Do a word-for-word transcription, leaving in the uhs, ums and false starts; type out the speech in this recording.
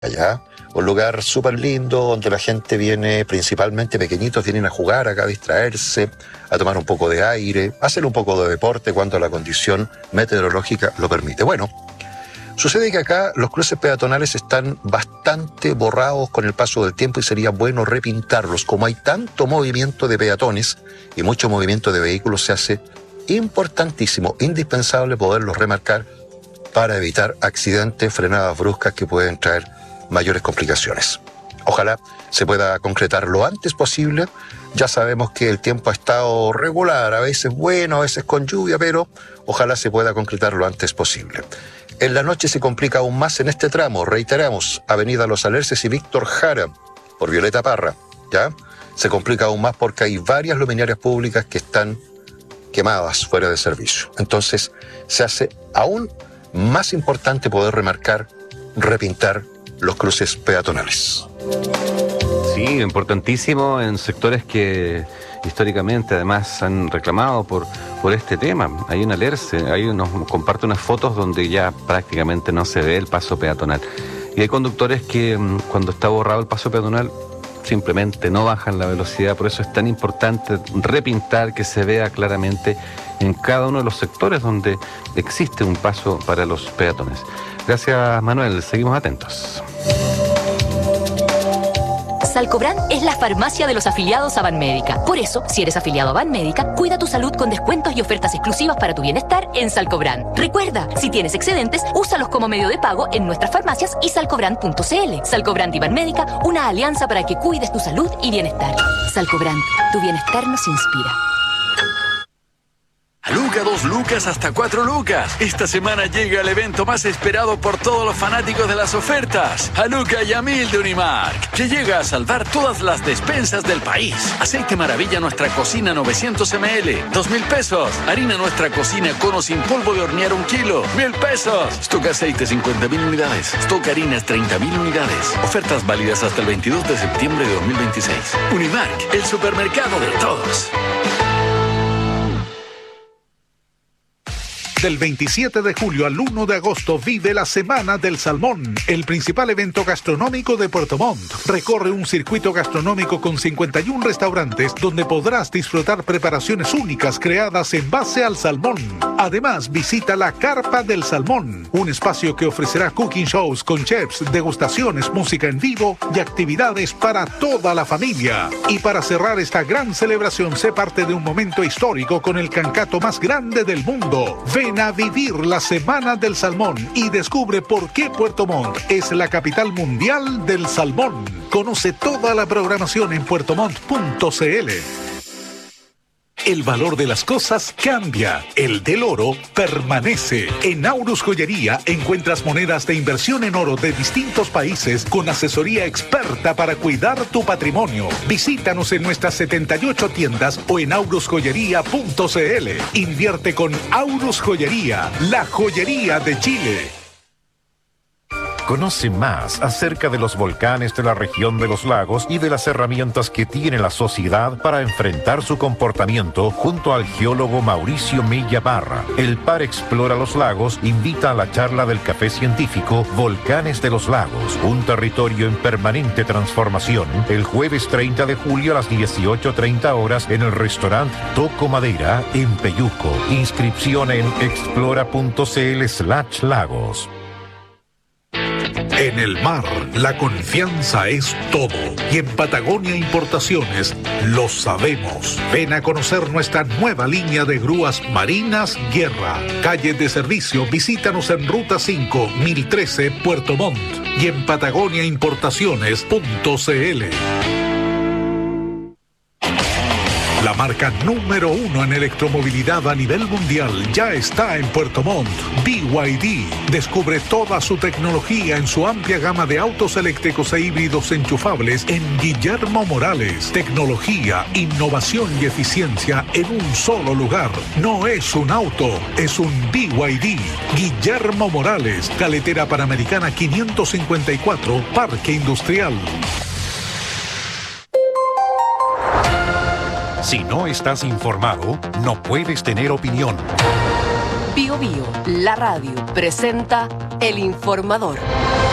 allá, un lugar súper lindo donde la gente viene, principalmente pequeñitos, vienen a jugar acá, a distraerse, a tomar un poco de aire, a hacer un poco de deporte cuando la condición meteorológica lo permite. Bueno, sucede que acá los cruces peatonales están bastante borrados con el paso del tiempo y sería bueno repintarlos. Como hay tanto movimiento de peatones y mucho movimiento de vehículos, se hace importantísimo, indispensable poderlos remarcar para evitar accidentes, frenadas bruscas que pueden traer mayores complicaciones. Ojalá se pueda concretar lo antes posible. Ya sabemos que el tiempo ha estado regular, a veces bueno, a veces con lluvia, pero ojalá se pueda concretar lo antes posible. En la noche se complica aún más en este tramo, reiteramos, Avenida Los Alerces y Víctor Jara, por Violeta Parra, ¿ya? Se complica aún más porque hay varias luminarias públicas que están quemadas fuera de servicio. Entonces, se hace aún más importante poder remarcar, repintar los cruces peatonales. Sí, importantísimo en sectores que históricamente además han reclamado por, por este tema. Hay una alerce, hay unos, comparte unas fotos donde ya prácticamente no se ve el paso peatonal. Y hay conductores que cuando está borrado el paso peatonal simplemente no bajan la velocidad. Por eso es tan importante repintar, que se vea claramente en cada uno de los sectores donde existe un paso para los peatones. Gracias, Manuel. Seguimos atentos. Salcobran es la farmacia de los afiliados a Banmédica. Por eso, si eres afiliado a Banmédica, cuida tu salud con descuentos y ofertas exclusivas para tu bienestar en Salcobran. Recuerda, si tienes excedentes, úsalos como medio de pago en nuestras farmacias y salcobran punto c l. Salcobran y Banmédica, una alianza para que cuides tu salud y bienestar. Salcobran, tu bienestar nos inspira. Luca, dos lucas hasta cuatro lucas. Esta semana llega el evento más esperado por todos los fanáticos de las ofertas. A Luca y a Mil de Unimark, que llega a salvar todas las despensas del país. Aceite Maravilla Nuestra Cocina novecientos mililitros, dos mil pesos. Harina Nuestra Cocina Cono sin polvo de hornear un kilo, mil pesos. Stock Aceite cincuenta mil unidades. Stock Harinas treinta mil unidades. Ofertas válidas hasta el veintidós de septiembre de dos mil veintiséis. Unimark, el supermercado de todos. Del veintisiete de julio al uno de agosto vive la Semana del Salmón, el principal evento gastronómico de Puerto Montt. Recorre un circuito gastronómico con cincuenta y uno restaurantes donde podrás disfrutar preparaciones únicas creadas en base al salmón. Además, visita la Carpa del Salmón, un espacio que ofrecerá cooking shows con chefs, degustaciones, música en vivo y actividades para toda la familia. Y para cerrar esta gran celebración, sé parte de un momento histórico con el cancato más grande del mundo. Ven a vivir la Semana del Salmón y descubre por qué Puerto Montt es la capital mundial del salmón. Conoce toda la programación en puerto montt punto c l. El valor de las cosas cambia, el del oro permanece. En Aurus Joyería encuentras monedas de inversión en oro de distintos países con asesoría experta para cuidar tu patrimonio. Visítanos en nuestras setenta y ocho tiendas o en aurus joyería punto c l. Invierte con Aurus Joyería, la joyería de Chile. Conoce más acerca de los volcanes de la región de los lagos y de las herramientas que tiene la sociedad para enfrentar su comportamiento junto al geólogo Mauricio Mella Barra. El Par Explora los Lagos invita a la charla del café científico Volcanes de los Lagos, un territorio en permanente transformación, el jueves treinta de julio a las dieciocho treinta horas en el restaurante Toco Madera en Peyuco. Inscripción en explora punto c l slash lagos. En el mar, la confianza es todo. Y en Patagonia Importaciones lo sabemos. Ven a conocer nuestra nueva línea de grúas marinas Guerra. Calle de servicio, visítanos en Ruta cinco, mil trece, Puerto Montt. Y en patagonia importaciones punto c l. La marca número uno en electromovilidad a nivel mundial ya está en Puerto Montt. B Y D. Descubre toda su tecnología en su amplia gama de autos eléctricos e híbridos enchufables en Guillermo Morales. Tecnología, innovación y eficiencia en un solo lugar. No es un auto, es un B Y D. Guillermo Morales, Carretera Panamericana quinientos cincuenta y cuatro, Parque Industrial. Si no estás informado, no puedes tener opinión. Bio Bio, la radio, presenta El Informador.